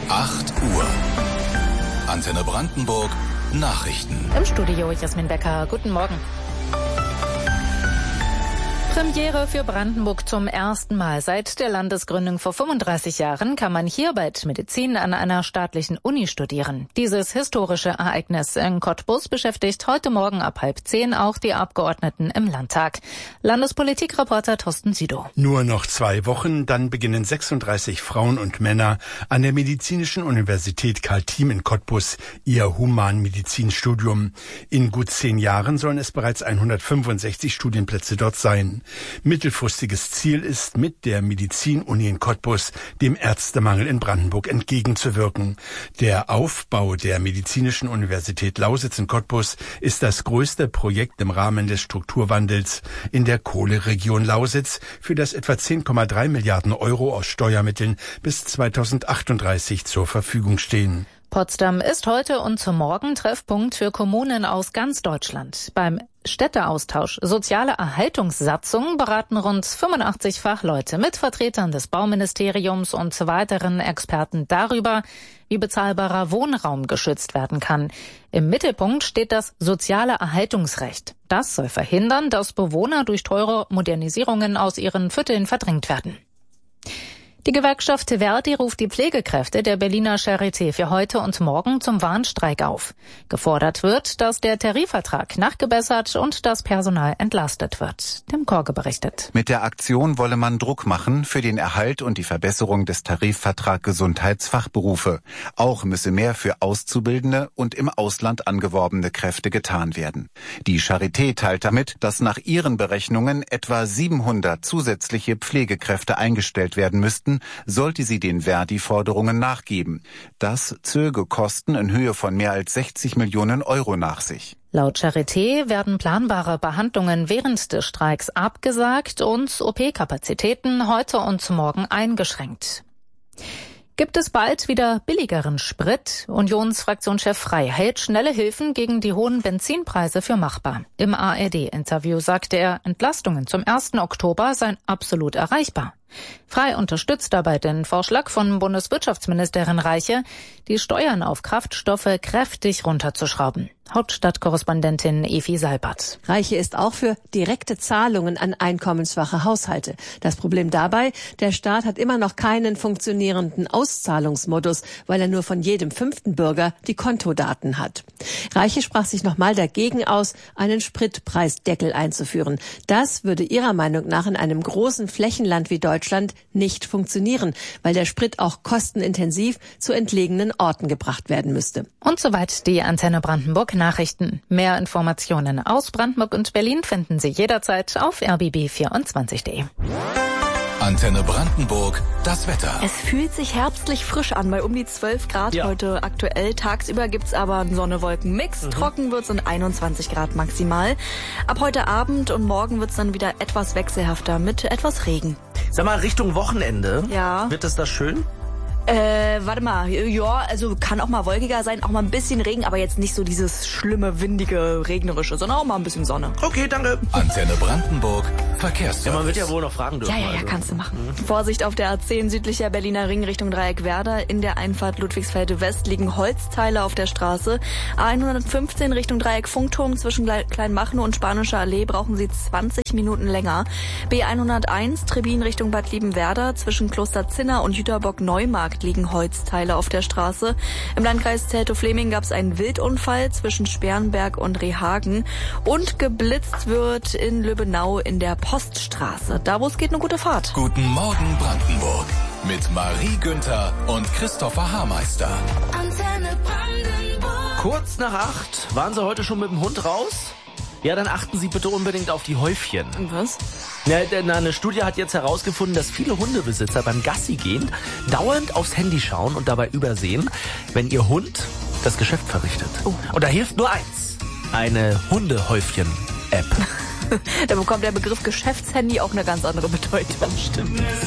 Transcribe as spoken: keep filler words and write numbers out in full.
acht Uhr. Antenne Brandenburg, Nachrichten. Im Studio Jasmin Becker. Guten Morgen. Premiere für Brandenburg zum ersten Mal. Seit der Landesgründung vor fünfunddreißig Jahren kann man hier bald Medizin an einer staatlichen Uni studieren. Dieses historische Ereignis in Cottbus beschäftigt heute Morgen ab halb zehn auch die Abgeordneten im Landtag. Landespolitikreporter Thorsten Sido. Nur noch zwei Wochen, dann beginnen sechsunddreißig Frauen und Männer an der Medizinischen Universität Karl Thiem in Cottbus ihr Humanmedizinstudium. In gut zehn Jahren sollen es bereits hundertfünfundsechzig Studienplätze dort sein. Mittelfristiges Ziel ist, mit der Medizinuni in Cottbus dem Ärztemangel in Brandenburg entgegenzuwirken. Der Aufbau der Medizinischen Universität Lausitz in Cottbus ist das größte Projekt im Rahmen des Strukturwandels in der Kohleregion Lausitz, für das etwa zehn Komma drei Milliarden Euro aus Steuermitteln bis zweitausendachtunddreißig zur Verfügung stehen. Potsdam ist heute und morgen Treffpunkt für Kommunen aus ganz Deutschland. Beim Städteaustausch Soziale Erhaltungssatzung beraten rund fünfundachtzig Fachleute mit Vertretern des Bauministeriums und weiteren Experten darüber, wie bezahlbarer Wohnraum geschützt werden kann. Im Mittelpunkt steht das soziale Erhaltungsrecht. Das soll verhindern, dass Bewohner durch teure Modernisierungen aus ihren Vierteln verdrängt werden. Die Gewerkschaft Verdi ruft die Pflegekräfte der Berliner Charité für heute und morgen zum Warnstreik auf. Gefordert wird, dass der Tarifvertrag nachgebessert und das Personal entlastet wird. Tim Korge berichtet. Mit der Aktion wolle man Druck machen für den Erhalt und die Verbesserung des Tarifvertrags Gesundheitsfachberufe. Auch müsse mehr für auszubildende und im Ausland angeworbene Kräfte getan werden. Die Charité teilt damit, dass nach ihren Berechnungen etwa siebenhundert zusätzliche Pflegekräfte eingestellt werden müssten, sollte sie den Verdi-Forderungen nachgeben. Das zöge Kosten in Höhe von mehr als sechzig Millionen Euro nach sich. Laut Charité werden planbare Behandlungen während des Streiks abgesagt und O P-Kapazitäten heute und morgen eingeschränkt. Gibt es bald wieder billigeren Sprit? Unionsfraktionschef Frey hält schnelle Hilfen gegen die hohen Benzinpreise für machbar. Im A R D-Interview sagte er, Entlastungen zum ersten Oktober seien absolut erreichbar. Frey unterstützt dabei den Vorschlag von Bundeswirtschaftsministerin Reiche, die Steuern auf Kraftstoffe kräftig runterzuschrauben. Hauptstadtkorrespondentin Evi Salbert. Reiche ist auch für direkte Zahlungen an einkommensschwache Haushalte. Das Problem dabei, der Staat hat immer noch keinen funktionierenden Auszahlungsmodus, weil er nur von jedem fünften Bürger die Kontodaten hat. Reiche sprach sich nochmal dagegen aus, einen Spritpreisdeckel einzuführen. Das würde ihrer Meinung nach in einem großen Flächenland wie Deutschland nicht funktionieren, weil der Sprit auch kostenintensiv zu entlegenen Orten gebracht werden müsste. Und soweit die Antenne Brandenburg Nachrichten. Mehr Informationen aus Brandenburg und Berlin finden Sie jederzeit auf r b b vierundzwanzig punkt d e. Antenne Brandenburg, das Wetter. Es fühlt sich herbstlich frisch an, bei um die zwölf Grad ja. Heute aktuell. Tagsüber gibt's aber einen Sonne-Wolken-Mix. Mhm. Trocken wird's und einundzwanzig Grad maximal. Ab heute Abend und morgen wird's dann wieder etwas wechselhafter mit etwas Regen. Sag mal, Richtung Wochenende. Ja. Wird es da schön? Äh, warte mal, ja, also kann auch mal wolkiger sein, auch mal ein bisschen Regen, aber jetzt nicht so dieses schlimme, windige, regnerische, sondern auch mal ein bisschen Sonne. Okay, danke. Antenne Brandenburg, Verkehrsservice. Ja, man wird ja wohl noch fragen dürfen. Ja, ja, ja, also. kannst du machen. Mhm. Vorsicht auf der A zehn südlicher Berliner Ring Richtung Dreieckwerder. In der Einfahrt Ludwigsfelde West liegen Holzteile auf der Straße. A hundertfünfzehn Richtung Dreieck Funkturm zwischen Kleinmachnow und Spanischer Allee brauchen Sie zwanzig Minuten länger. B hunderteins Trebin Richtung Bad Liebenwerda zwischen Kloster Zinner und Jüterbock-Neumarkt liegen Holzteile auf der Straße. Im Landkreis Teltow-Fläming gab es einen Wildunfall zwischen Sperrenberg und Rehhagen und geblitzt wird in Lübbenau in der Poststraße. Da, wo es geht, eine gute Fahrt. Guten Morgen Brandenburg mit Marie Günther und Christopher Haarmeister. Antenne Brandenburg. Kurz nach acht. Waren Sie heute schon mit dem Hund raus? Ja, dann achten Sie bitte unbedingt auf die Häufchen. Was? Ja, denn eine Studie hat jetzt herausgefunden, dass viele Hundebesitzer beim Gassi gehen dauernd aufs Handy schauen und dabei übersehen, wenn ihr Hund das Geschäft verrichtet. Oh. Und da hilft nur eins: eine Hundehäufchen-App. Da bekommt der Begriff Geschäftshandy auch eine ganz andere Bedeutung. Stimmt.